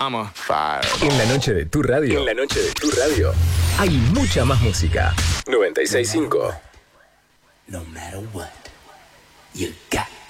I'm a fire. En la noche de tu radio. En la noche de tu radio. Hay mucha más música. 96.5. No matter what, you got